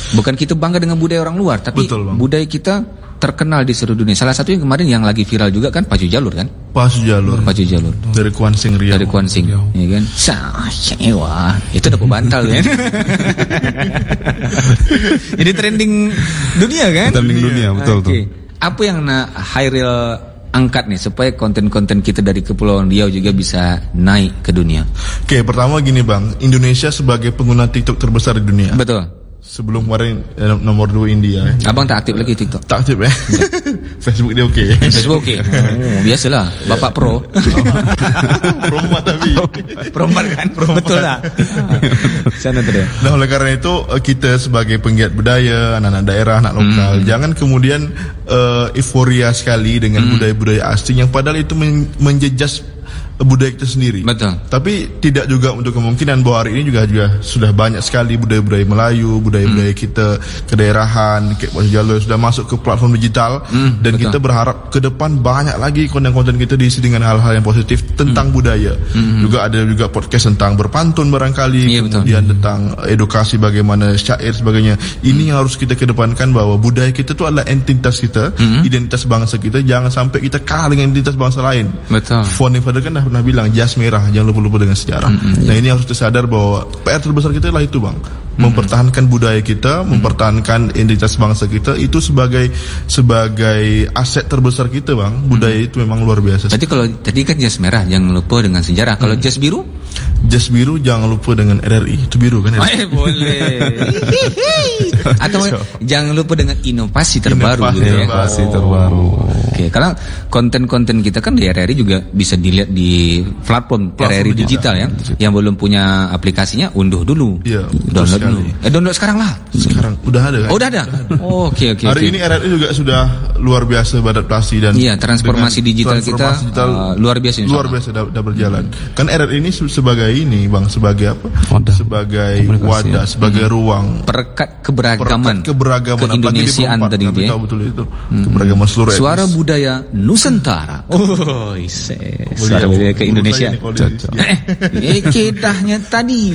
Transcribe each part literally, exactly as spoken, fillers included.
Bukan kita bangga dengan budaya orang luar, tapi Betul, budaya kita terkenal di seluruh dunia. Salah satu yang kemarin yang lagi viral juga kan pacu jalur kan? Pacu jalur. Pacu jalur. Dari Kuan Sing Riau. Dari Kuan Sing, ya kan? Wah, itu dapat bantal kan? Jadi trending dunia kan? Trending dunia, betul okay. tuh. Apa yang nak Hairil angkat nih supaya konten-konten kita dari Kepulauan Riau juga bisa naik ke dunia? Oke, pertama gini bang, Indonesia sebagai pengguna TikTok terbesar di dunia. Betul. Sebelum kemarin eh, nomor dua India. Eh. Abang tak aktif lagi TikTok? Tak aktif eh. Facebook dia oke. Okay. Facebook oke. Okay. Oh, biasalah, Bapak Pro. Promat tapi. Promat kan? Promat. Betul lah. Sana tadi. Nah, oleh karena itu kita sebagai penggiat budaya, anak-anak daerah, anak lokal, hmm. jangan kemudian uh, euforia sekali dengan hmm. budaya-budaya asing yang padahal itu men- menjejas budaya kita sendiri. Betul. Tapi tidak juga untuk kemungkinan bahwa hari ini juga juga sudah banyak sekali budaya-budaya Melayu, budaya-budaya hmm. kita kedaerahan, kayak Pacu Jalur sudah masuk ke platform digital hmm, dan betul. Kita berharap ke depan banyak lagi konten-konten kita diisi dengan hal-hal yang positif tentang hmm. budaya. Hmm. Juga ada juga podcast tentang berpantun barangkali, ya, kemudian betul. Tentang edukasi bagaimana syair sebagainya. Ini hmm. yang harus kita kedepankan bahwa budaya kita itu adalah entitas kita, hmm. identitas bangsa kita. Jangan sampai kita kalah dengan identitas bangsa lain. Betul. Founding Father kan dah pernah bilang jas merah, jangan lupa-lupa dengan sejarah. Mm-hmm. Nah ini harus kita sadar bahwa P R terbesar kita adalah itu bang, mm-hmm. mempertahankan budaya kita, mm-hmm. mempertahankan identitas bangsa kita itu sebagai sebagai aset terbesar kita bang. Budaya mm-hmm. itu memang luar biasa. Berarti kalau tadi kan jas merah, jangan lupa dengan sejarah. Kalau mm-hmm. jas biru? Jas biru jangan lupa dengan R R I. Itu biru kan? Oh, eh, boleh. Atau jangan lupa dengan inovasi terbaru. Inovasi, gitu, inovasi ya? terbaru. Oke, okay. Karena konten-konten kita kan di R R I juga bisa dilihat di platform, platform R R I digital, digital ya. Digital. Yang belum punya aplikasinya unduh dulu. Iya. Download dulu. Eh download sekarang lah. Sekarang udah ada kan? Oh, udah ada. Oh, oke oke. Hari okay. ini R R I juga sudah luar biasa beradaptasi dan iya, transformasi digital transformasi kita digital uh, luar biasa. Luar biasa sudah berjalan. Hmm. Kan R R I ini sebagai ini bang, sebagai apa? Wadah. Sebagai wadah, sebagai hmm. ruang perekat keberagaman, perekat keberagaman keindonesiaan tadi itu ya. Betul itu. Hmm. Keberagaman seluruh etnis. Suara budaya Nusantara. Oh, ise. Suara budaya ke Indonesia. Eh, kedahnya tadi.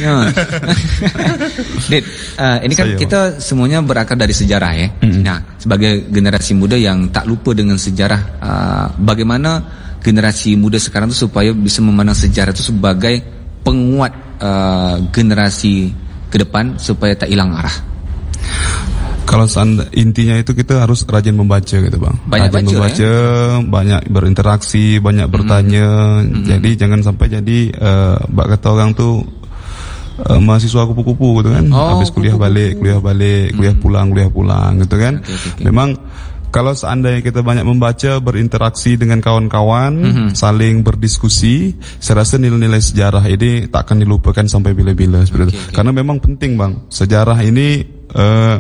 Dit, uh, ini kan Saya, kita semuanya berakar dari sejarah ya. Mm-hmm. Nah, sebagai generasi muda yang tak lupa dengan sejarah, uh, bagaimana generasi muda sekarang itu supaya bisa memandang sejarah itu sebagai penguat uh, generasi ke depan supaya tak hilang arah. Kalau intinya itu kita harus rajin membaca gitu bang. Banyak rajin baca, membaca, ya? Banyak berinteraksi, banyak bertanya. Mm-hmm. Jadi jangan sampai jadi uh, bak kata orang tuh uh, mahasiswa kupu-kupu gitu kan. Oh, habis kuliah kupu-kupu. balik, kuliah balik, kuliah mm-hmm. pulang, kuliah pulang gitu kan. Okay, okay, okay. Memang kalau seandainya kita banyak membaca, berinteraksi dengan kawan-kawan, mm-hmm. saling berdiskusi, saya rasa nilai-nilai sejarah ini tak akan dilupakan sampai bila-bila seperti okay, itu. Okay. Karena memang penting bang, sejarah ini uh,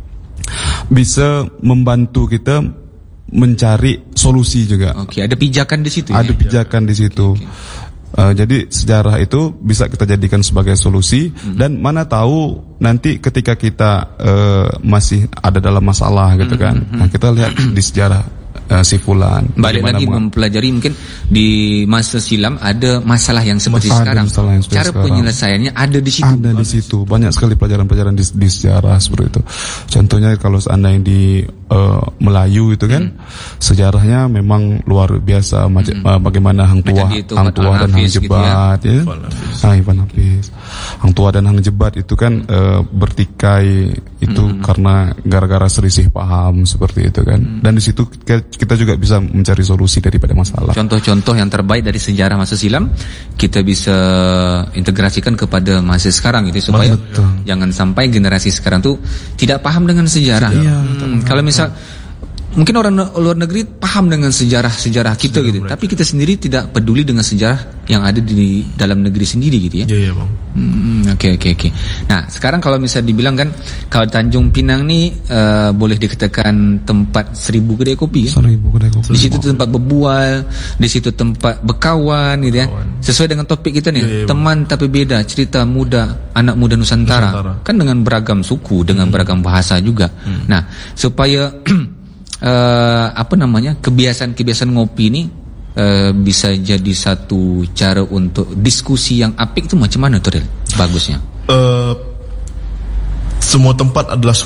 bisa membantu kita mencari solusi juga. Oke, okay, ada pijakan di situ. Ada ya? pijakan di situ. Okay, okay. Uh, jadi sejarah itu bisa kita jadikan sebagai solusi hmm. dan mana tahu nanti ketika kita uh, masih ada dalam masalah gitu kan. Hmm. Nah, kita lihat di sejarah uh, si fulan. Balik lagi meng- mempelajari mungkin di masa silam ada masalah yang seperti Masa sekarang. Yang seperti Cara sekarang. Penyelesaiannya ada di situ. Ada di situ. Banyak sekali pelajaran-pelajaran di, di sejarah seperti itu. Contohnya kalau seandainya di uh, Melayu itu kan hmm. sejarahnya memang luar biasa macam hmm. uh, bagaimana Hang Tuah, Hang Tuah dan Hang Jebat gitu ya. Ah, Ibn Hafiz. Hang Tuah dan Hang Jebat itu kan uh, bertikai itu hmm. karena gara-gara selisih paham seperti itu kan. Hmm. Dan di situ kita juga bisa mencari solusi daripada masalah. Contoh-contoh yang terbaik dari sejarah masa silam kita bisa integrasikan kepada masa sekarang gitu supaya Betul. jangan sampai generasi sekarang tuh tidak paham dengan sejarah. Iya, hmm, kalau misal mungkin orang luar negeri paham dengan sejarah-sejarah kita sejarah gitu, mereka. Tapi kita sendiri tidak peduli dengan sejarah yang ada di dalam negeri sendiri gitu ya. Iya, iya bang. Oke oke oke. Nah sekarang kalau misal dibilang kan kalau Tanjung Pinang nih uh, boleh dikatakan tempat seribu kedai kopi ya. Seribu kedai kopi. Di situ tempat berbual, di situ tempat berkawan gitu ya. Sesuai dengan topik kita nih, iya, iya, teman tapi beda, cerita muda, anak muda Nusantara. Nusantara. Kan dengan beragam suku, dengan hmm. beragam bahasa juga. Hmm. Nah supaya Uh, apa namanya kebiasaan-kebiasaan ngopi ini uh, bisa jadi satu cara untuk diskusi yang apik itu macam mana tuh Ril? Bagusnya? Uh, semua tempat adalah